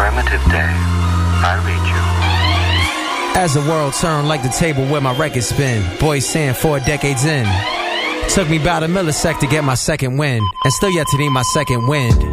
primitive day, I read you. As the world turned like the table where my records spin, boys saying 4 decades in. Took me about a millisecond to get my second win, and still yet to need my second wind.